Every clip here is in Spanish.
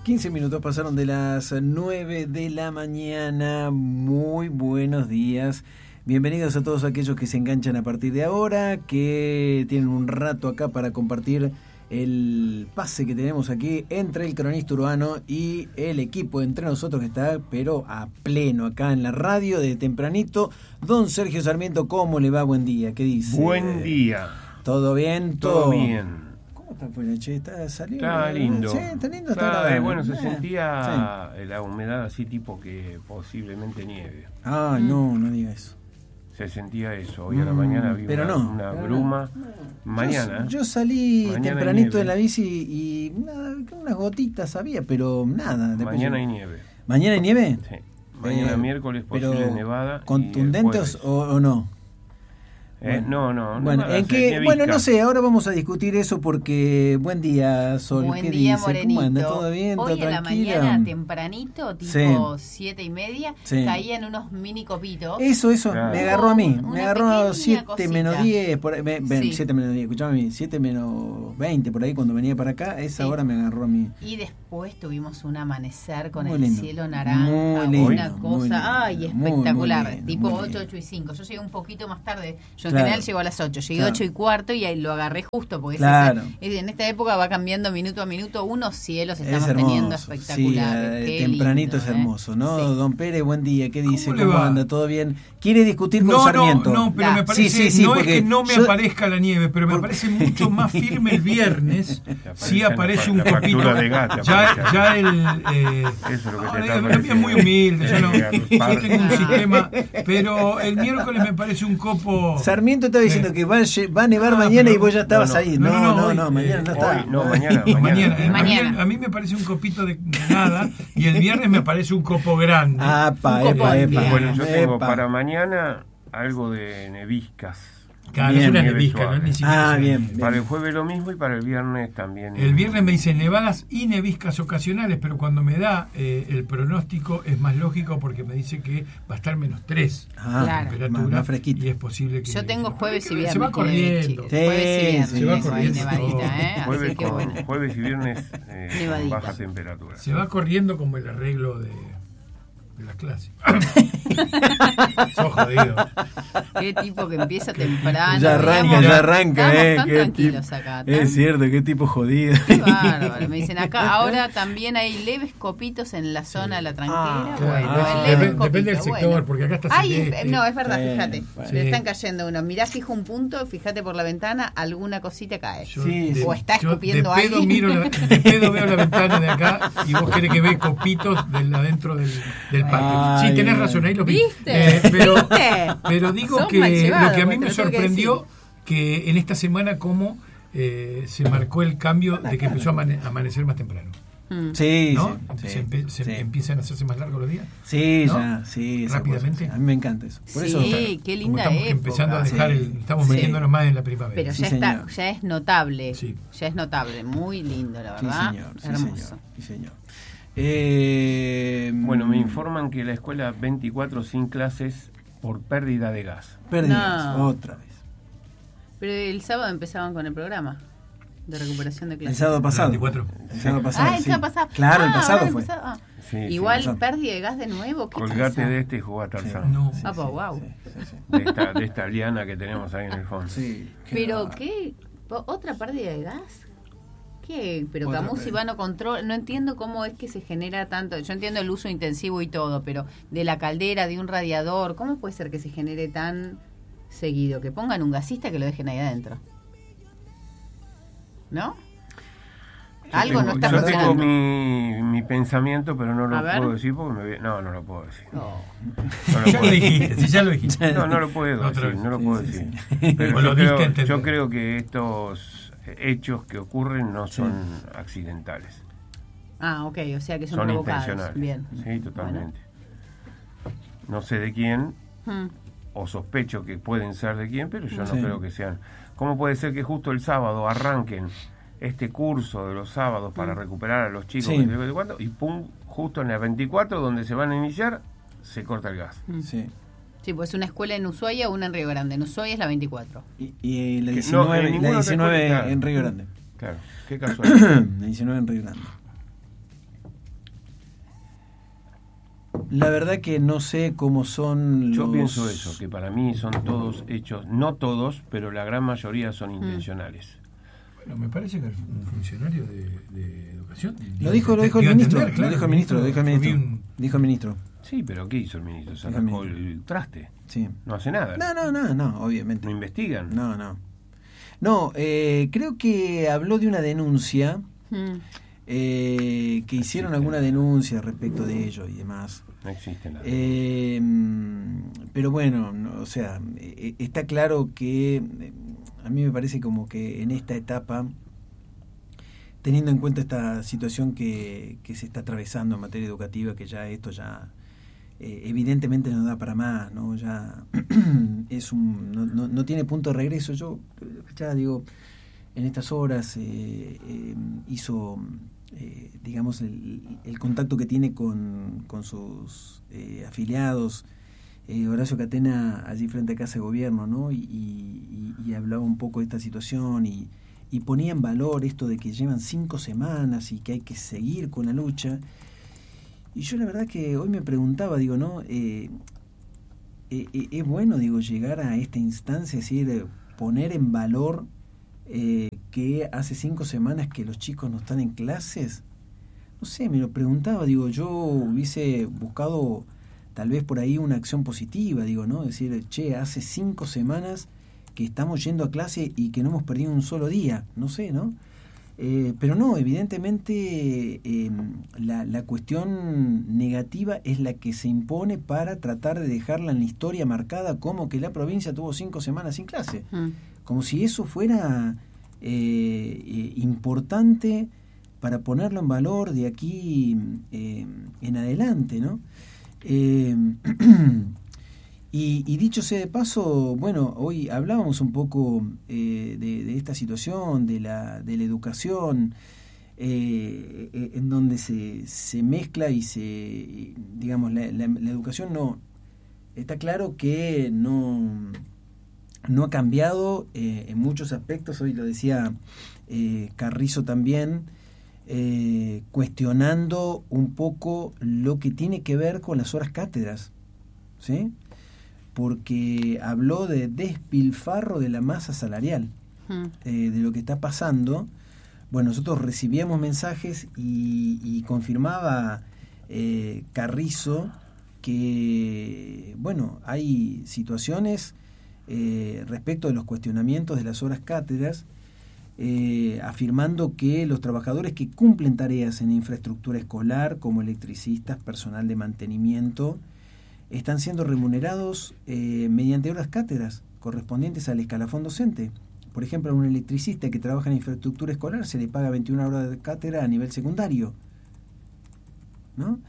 15 minutos pasaron de las 9 de la mañana. Muy buenos días. Bienvenidos a todos aquellos que se enganchan a partir de ahora, que tienen un rato acá para compartir el pase que tenemos aquí entre el cronista urbano y el equipo entre nosotros que está, pero a pleno acá en la radio de tempranito. Don Sergio Sarmiento, ¿cómo le va? Buen día, ¿qué dice? Buen día. ¿Todo bien? Todo bien. ¿Cómo está afuera, che? ¿Está saliendo? Está lindo. Sí, está lindo. Está bueno, se sentía la humedad así tipo que posiblemente nieve. Ah, no diga eso. Se sentía eso. Hoy a la mañana vi una bruma. Mañana. Yo salí mañana tempranito en la bici y unas gotitas había, pero nada. Mañana hay nieve. ¿Mañana hay nieve? Sí. Mañana miércoles posible nevada. ¿Contundentes o no? No. Bueno, no sé, ahora vamos a discutir eso porque buen día, Sol. Buen ¿Qué día, dice? Morenito. ¿Cómo anda? ¿Todo bien? Hoy ¿Todo en la tranquila? mañana, tempranito, tipo 7:30, caían unos mini copitos. Eso, me agarró a mí. Me agarró 7 cosita. menos 10, 7 menos 10, escuchame a mí, 7 menos 20, por ahí cuando venía para acá, esa hora me agarró a mí. Y después tuvimos un amanecer con muy el lindo. cielo naranja, muy lindo, una cosa, muy lindo, espectacular, muy lindo, tipo muy 8, lindo. 8 y 5. Yo llegué un poquito más tarde, yo en Claro. general llego a las 8, llegué Claro. 8 y cuarto y ahí lo agarré justo, porque Claro. en esta época va cambiando minuto a minuto, unos cielos Es estamos hermoso, teniendo espectaculares. sí, Qué tempranito lindo, es hermoso, ¿no? Sí. Don Pérez, buen día, ¿qué dice? ¿Cómo le ¿Cómo va? anda? ¿Todo bien? ¿Quiere discutir con Sarmiento? No, pero me parece, sí, no es porque que no me yo- aparezca la nieve, pero me parece mucho más firme el viernes. Sí aparece un la poquito. factura de gas, te Ya aparece. el. Eso es lo que te ahora, está la mía es muy apareciendo. humilde, yo Parte. tengo un sistema, pero el miércoles me parece un copo. Sarmiento estaba diciendo que va a nevar Ah, mañana pero- y vos ya estabas no, ahí. hoy, No, mañana no está. Hoy, no, mañana. A mí me parece un copito de nada y el viernes me parece un copo grande. Apa, Un copo epa. Bueno, yo tengo epa. para mañana algo de neviscas. Claro, bien, es una nieve nevisca, suave. no es ni siquiera Bien. Para el jueves lo mismo y para el viernes también. El viernes me dicen nevadas y neviscas ocasionales, pero cuando me da el pronóstico es más lógico porque me dice que va a estar -3 Ah, Claro. temperatura más fresquito. y es posible que... Yo tengo jueves y viernes. Se va corriendo. Sí, Jueves y viernes. se va ahí corriendo. nevadita, Jueves, así que bueno. jueves y viernes Nevadita. baja temperatura. Se va corriendo como el arreglo de la clase. Sos jodido. Qué tipo que empieza temprano. Ya arranca, Estamos tan qué tranquilos tipo- acá. Es cierto, qué tipo jodido. Qué bárbaro. Me dicen acá, ahora también hay leves copitos en la zona de la tranquera. Claro, leves depende del copitos, sector, bueno. porque acá está Ay, celeste. no, es verdad, Sí, fíjate. bueno. Le Sí. están cayendo uno. Mirá, fijo un punto, fíjate por la ventana, alguna cosita cae. Yo Sí, o está yo escupiendo de pedo alguien. de pedo veo la ventana de acá y vos querés que ve copitos del adentro del patio. Ay, Sí, tenés razón, ahí lo vi. ¿Viste? Pero digo Sos que mal llevado, lo que a mí te me lo tengo que sorprendió que en esta semana cómo se marcó el cambio de que empezó a amanecer más temprano. Sí, ¿No? sí, Se sí. empiezan a hacerse más largos los días. Sí, ¿no? ya, sí. esa Rápidamente. cosa, sí. A mí me encanta eso. Por eso, Sí, qué Como linda estamos época. empezando a dejar Sí. estamos Sí. metiéndonos más en la primavera. Pero Sí, ya está, señor. ya es notable. Sí. Ya es notable, muy lindo, la sí, verdad. señor, sí, Hermoso. señor, sí, señor. Bueno, me informan que la escuela 24 sin clases por pérdida de gas. Pérdidas, No. otra vez. Pero el sábado empezaban con el programa de recuperación de El clases. sábado pasado. 24. El sábado pasado. Ah, el sí. sábado pasado. Claro, el Ah, pasado ahora el fue. pasado. Ah. Sí, Igual sí. pérdida de gas de nuevo. ¿Qué Colgate pasa? de este y jugá a Tarzán. No. Ah, pues, wow. De esta liana que tenemos ahí en el fondo. Sí, Pero bárbaro. qué, otra pérdida de gas. ¿Qué? Pero Otra Camusi pérdida. va no control. No entiendo cómo es que se genera tanto. Yo entiendo el uso intensivo y todo, pero de la caldera, de un radiador, ¿cómo puede ser que se genere tan seguido? Que pongan un gasista que lo dejen ahí adentro. ¿No? Algo no está Yo tengo funcionando. mi pensamiento, pero no A lo ver. puedo decir porque no lo puedo decir. No. No lo Ya lo puedo decir. dijiste, sí, ya lo dijiste. No lo puedo Otra decir, vez. no lo Sí, puedo sí, decir. sí. Pero O lo diste a yo entender. creo que estos hechos que ocurren no son accidentales, Ah, ok, o sea que son son provocados. intencionales. Bien. Sí, totalmente. No sé de quién, Hmm. o sospecho que pueden ser de quién, pero yo no Sí. creo que sean. ¿Cómo puede ser que justo el sábado arranquen este curso de los sábados para recuperar a los chicos? Sí. Que sé yo cuándo, y pum, justo en la 24 donde se van a iniciar, se corta el gas. Sí. Sí, pues una escuela en Ushuaia o una en Río Grande. En Ushuaia es la 24. Y la Que 19, en la ninguna otra 19 escuela, en Río Grande. Claro, qué casualidad. La 19 en Río Grande. La verdad que no sé cómo son Yo los... pienso eso, que para mí son todos hechos, no todos, pero la gran mayoría son intencionales. Bueno, me parece que un funcionario de educación... Lo dijo el ministro, dijo el ministro. Sí, pero ¿qué hizo el ministro? Se Dijo arrancó el el traste. Sí. No hace nada. No, obviamente. ¿No investigan? No, creo que habló de una denuncia, que hicieron alguna denuncia respecto de ello y demás. No existen las pero bueno, está claro que a mí me parece como que en esta etapa, teniendo en cuenta esta situación que se está atravesando en materia educativa, que ya esto evidentemente no da para más, ¿no? Ya no tiene punto de regreso. Yo ya digo, en estas horas hizo digamos el contacto que tiene con sus afiliados, Horacio Catena, allí frente a Casa de Gobierno, ¿no? Y hablaba un poco de esta situación y ponía en valor esto de que llevan 5 semanas y que hay que seguir con la lucha. Y yo la verdad que hoy me preguntaba, digo, ¿no? Es bueno, digo, llegar a esta instancia, es decir, poner en valor que hace 5 semanas que los chicos no están en clases. No sé, me lo preguntaba, digo, yo hubiese buscado tal vez por ahí una acción positiva, digo, ¿no? Decir, hace 5 semanas que estamos yendo a clase y que no hemos perdido un solo día, no sé, ¿no? Pero no, evidentemente la cuestión negativa es la que se impone para tratar de dejarla en la historia marcada como que la provincia tuvo 5 semanas sin clase. Como si eso fuera importante para ponerlo en valor de aquí en adelante, ¿no? Y dicho sea de paso, bueno, hoy hablábamos un poco de esta situación, de la educación, en donde se mezcla y digamos, la educación no... Está claro que no ha cambiado en muchos aspectos. Hoy lo decía Carrizo también, cuestionando un poco lo que tiene que ver con las horas cátedras, ¿sí? Porque habló de despilfarro de la masa salarial, de lo que está pasando. Bueno, nosotros recibíamos mensajes y confirmaba Carrizo que, bueno, hay situaciones respecto de los cuestionamientos de las horas cátedras, afirmando que los trabajadores que cumplen tareas en infraestructura escolar, como electricistas, personal de mantenimiento, están siendo remunerados mediante horas cátedras correspondientes al escalafón docente. Por ejemplo, a un electricista que trabaja en infraestructura escolar se le paga 21 horas de cátedra a nivel secundario, ¿no?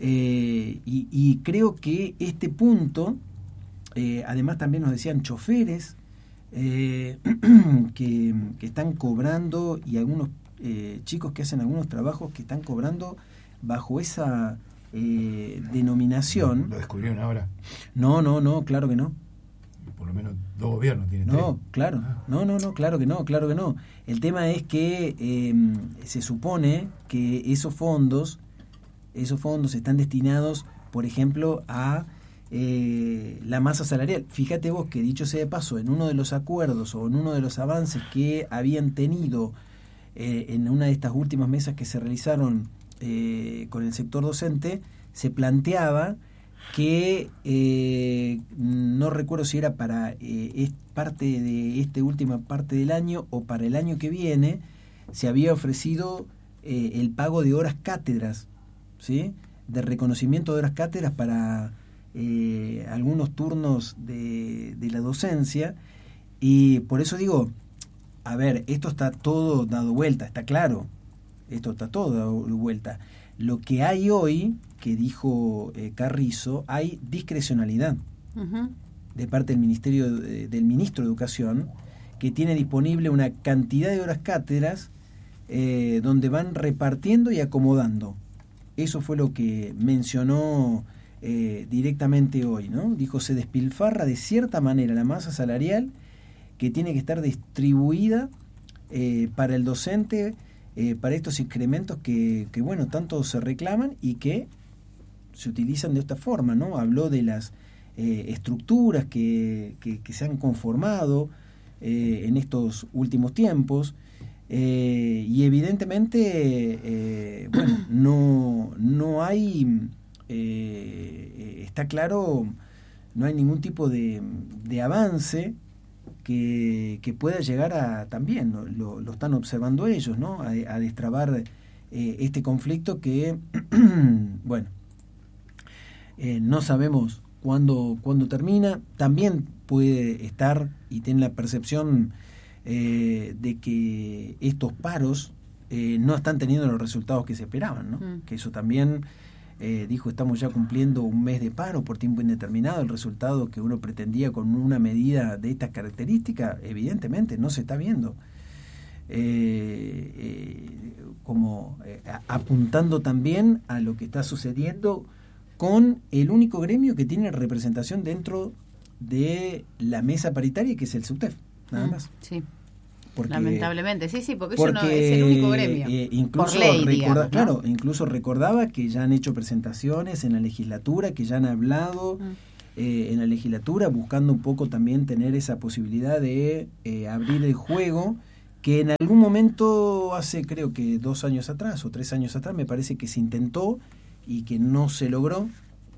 Y creo que este punto, además también nos decían choferes que están cobrando, y algunos chicos que hacen algunos trabajos que están cobrando bajo esa denominación. ¿Lo descubrieron ahora? No, claro que no. Por lo menos 2 gobiernos tienen. No, claro. No, claro que no. El tema es que se supone que esos fondos están destinados, por ejemplo, a la masa salarial. Fíjate vos que, dicho sea de paso, en uno de los acuerdos o en uno de los avances que habían tenido en una de estas últimas mesas que se realizaron con el sector docente, se planteaba que no recuerdo si era para parte de esta última parte del año o para el año que viene, se había ofrecido el pago de horas cátedras, ¿sí? De reconocimiento de horas cátedras para algunos turnos de la docencia. Y por eso digo, a ver, esto está todo dado vuelta, está claro, esto está todo dado vuelta. Lo que hay hoy, que dijo Carrizo, hay discrecionalidad de parte del Ministerio del Ministro de Educación, que tiene disponible una cantidad de horas cátedras donde van repartiendo y acomodando. Eso fue lo que mencionó directamente hoy, ¿no? Dijo, se despilfarra de cierta manera la masa salarial que tiene que estar distribuida para el docente, para estos incrementos que bueno, tanto se reclaman y que se utilizan de esta forma, ¿no? Habló de las estructuras que se han conformado en estos últimos tiempos, y evidentemente, bueno, no hay, está claro, no hay ningún tipo de avance que pueda llegar a, también lo están observando ellos, ¿no? A destrabar este conflicto que, bueno, no sabemos cuándo termina. También puede estar y tiene la percepción de que estos paros no están teniendo los resultados que se esperaban, ¿no? Que eso también dijo, estamos ya cumpliendo un mes de paro por tiempo indeterminado. El resultado que uno pretendía con una medida de estas características evidentemente no se está viendo, como apuntando también a lo que está sucediendo con el único gremio que tiene representación dentro de la mesa paritaria, que es el SUTEF, nada más. Sí. Porque, lamentablemente, sí, porque ellos no es el único gremio. Incluso por ley, digamos, ¿no? Claro, incluso recordaba que ya han hecho presentaciones en la legislatura, que ya han hablado en la legislatura, buscando un poco también tener esa posibilidad de abrir el juego, que en algún momento, hace creo que 2 años atrás o 3 años atrás, me parece que se intentó y que no se logró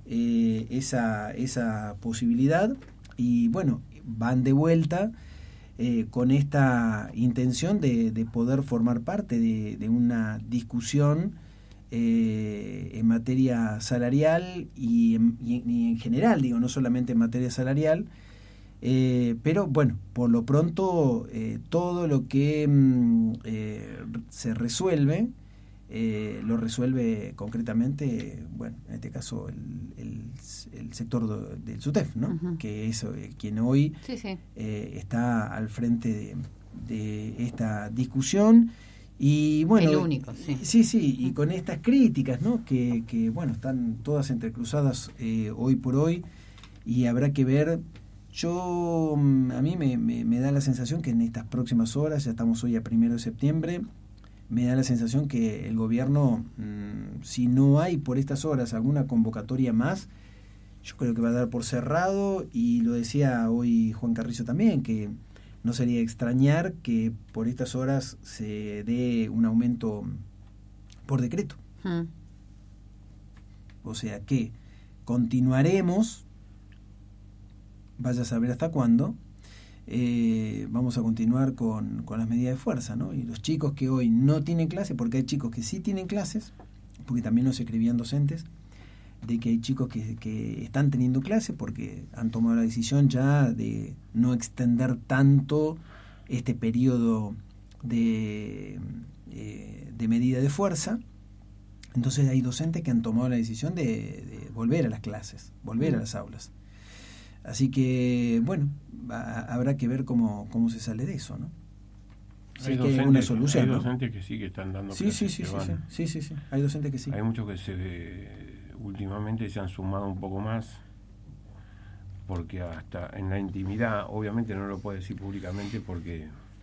esa posibilidad, y bueno, van de vuelta con esta intención de poder formar parte de una discusión en materia salarial y en general, digo, no solamente en materia salarial, pero bueno, por lo pronto todo lo que se resuelve, lo resuelve concretamente, bueno, en este caso el sector del SUTEF, ¿no? Que es quien hoy está al frente de esta discusión, y bueno, el único, y con estas críticas, ¿no? Que bueno, están todas entrecruzadas hoy por hoy, y habrá que ver. Yo, a mí me da la sensación que en estas próximas horas, ya estamos hoy a 1 de septiembre, me da la sensación que el gobierno, si no hay por estas horas alguna convocatoria más, yo creo que va a dar por cerrado, y lo decía hoy Juan Carrizo también, que no sería extrañar que por estas horas se dé un aumento por decreto. O sea que continuaremos, vaya a saber hasta cuándo, vamos a continuar con las medidas de fuerza, ¿no? Y los chicos que hoy no tienen clase, porque hay chicos que sí tienen clases, porque también nos escribían docentes, de que hay chicos que están teniendo clase porque han tomado la decisión ya de no extender tanto este periodo de medida de fuerza. Entonces hay docentes que han tomado la decisión de volver a las clases, volver a las aulas. Así que, bueno, habrá que ver cómo se sale de eso, ¿no? Hay que hay una solución, hay ¿no? docentes que sí que están dando clases. Sí. Hay docentes que sí. Hay muchos que últimamente se han sumado un poco más, porque hasta en la intimidad, obviamente no lo puedo decir públicamente porque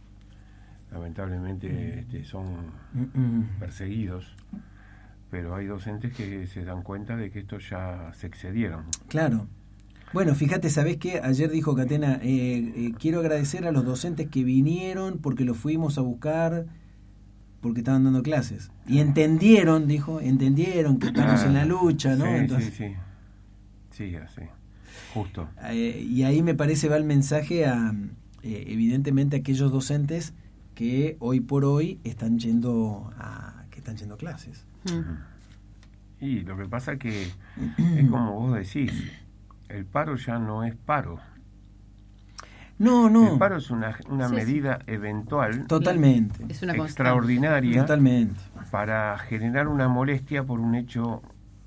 lamentablemente son perseguidos, pero hay docentes que se dan cuenta de que esto ya se excedieron. Claro. Bueno, fíjate, ¿sabés qué? Ayer dijo Catena, quiero agradecer a los docentes que vinieron porque los fuimos a buscar porque estaban dando clases. Y entendieron que estamos en la lucha, ¿no? Entonces, sí, así, justo. Y ahí me parece va el mensaje a, evidentemente, a aquellos docentes que hoy por hoy están yendo a clases. Y lo que pasa que es como vos decís, el paro ya no es paro. No. El paro es una medida eventual, totalmente, es una extraordinaria, totalmente, para generar una molestia por un hecho,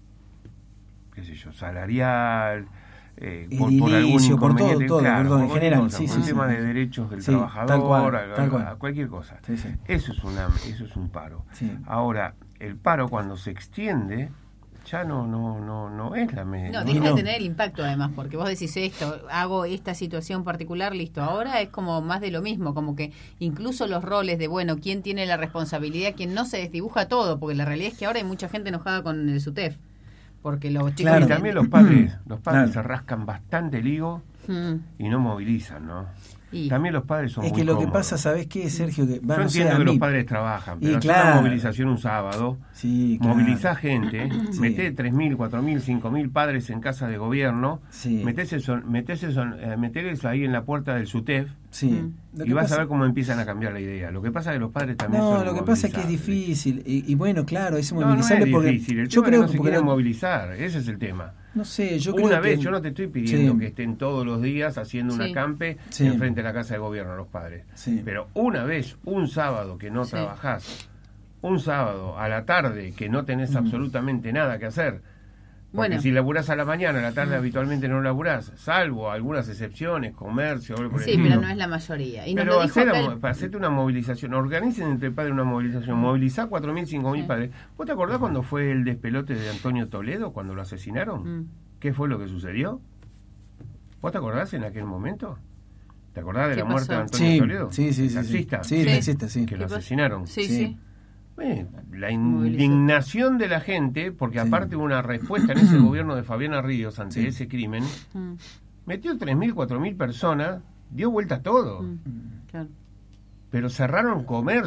qué sé yo, salarial, por algún inconveniente, todo, claro, perdón, en general, un tema de derechos del trabajador, tal cual. A cualquier cosa. Sí. Eso es un paro. Sí. Ahora, el paro cuando se extiende ya no es la medida. No, deja de tener el impacto además, porque vos decís esto, hago esta situación particular, listo. Ahora es como más de lo mismo, como que incluso los roles de, bueno, quién tiene la responsabilidad, quién no, se desdibuja todo, porque la realidad es que ahora hay mucha gente enojada con el SUTEF. porque los chicos... Claro. Y también los padres Claro. se rascan bastante el higo Mm. y no movilizan, ¿no? Y- También los padres son Es muy que lo que cómodos. pasa, ¿sabés qué, Sergio? Que, Yo entiendo que los padres trabajan, pero Y hacer claro. una movilización un sábado, Sí, claro. movilizá gente, Sí. meté 3.000, 4.000, 5.000 padres en casa de gobierno, Sí. metés eso ahí en la puerta del SUTEF Sí. Mm. Lo y que vas pasa- a ver cómo empiezan a cambiar la idea. Lo que pasa es que los padres también No, son lo que pasa es que es inmovilizables. difícil. Y bueno, claro, es No, no inmovilizable es porque. difícil. El Yo tema creo es que no se porque quieren movilizar, ese es el tema. no sé, yo creo Una vez, que- yo no te estoy pidiendo Sí. que estén todos los días haciendo un Sí. acampe Sí. enfrente de la casa de gobierno los padres. Sí. Pero una vez, un sábado que no Sí. trabajás, un sábado a la tarde que no tenés absolutamente nada que hacer, porque Bueno. si laburás a la mañana, a la tarde habitualmente no laburás, salvo algunas excepciones, comercio, algo por el Sí, estilo. pero no es la mayoría. Y nos Pero lo dijo acá hacete una movilización, organicen entre padres una movilización, movilizá 4.000, 5.000 Sí. padres. ¿Vos te acordás cuando fue el despelote de Antonio Toledo, cuando lo asesinaron? Mm. ¿Qué fue lo que sucedió? ¿Vos te acordás en aquel momento? ¿Te acordás de ¿Qué la muerte de pasó? Antonio Sí, Toledo? sí, sí, sí. Taxista. Sí, Sí. taxista, sí. Que lo ¿Qué pasó? asesinaron. Sí, Sí. sí. La Movilizó. indignación de la gente, porque Sí. aparte hubo una respuesta en ese gobierno de Fabiana Ríos ante Sí. ese crimen, Mm. metió 3.000, 4.000 personas, dio vuelta a todo, Mm. Claro. pero cerraron comercio.